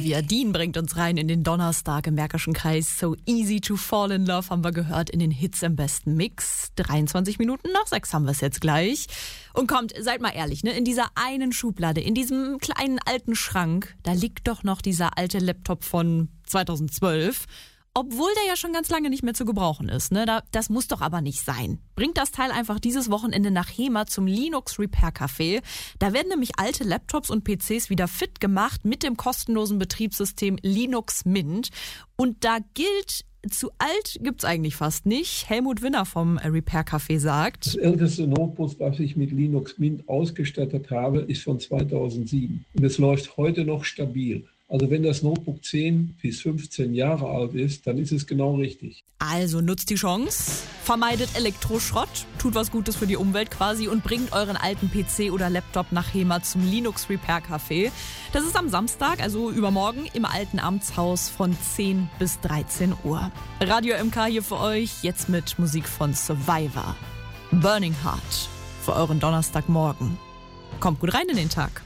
Olivia Dean bringt uns rein in den Donnerstag im Märkischen Kreis. So Easy to Fall in Love haben wir gehört in den Hits im besten Mix. 23 Minuten nach 6 haben wir es jetzt gleich. Und kommt, seid mal ehrlich, ne, in dieser einen Schublade, in diesem kleinen alten Schrank, da liegt doch noch dieser alte Laptop von 2012. Obwohl der ja schon ganz lange nicht mehr zu gebrauchen ist. Ne? Das muss doch aber nicht sein. Bringt das Teil einfach dieses Wochenende nach Hema zum Linux Repair Café. Da werden nämlich alte Laptops und PCs wieder fit gemacht mit dem kostenlosen Betriebssystem Linux Mint. Und da gilt, zu alt gibt's eigentlich fast nicht. Helmut Winner vom Repair Café sagt: Das älteste Notebook, was ich mit Linux Mint ausgestattet habe, ist von 2007. Und es läuft heute noch stabil. Also wenn das Notebook 10 bis 15 Jahre alt ist, dann ist es genau richtig. Also nutzt die Chance, vermeidet Elektroschrott, tut was Gutes für die Umwelt quasi und bringt euren alten PC oder Laptop nach Hema zum Linux Repair Café. Das ist am Samstag, also übermorgen, im alten Amtshaus von 10 bis 13 Uhr. Radio MK hier für euch, jetzt mit Musik von Survivor. Burning Heart für euren Donnerstagmorgen. Kommt gut rein in den Tag.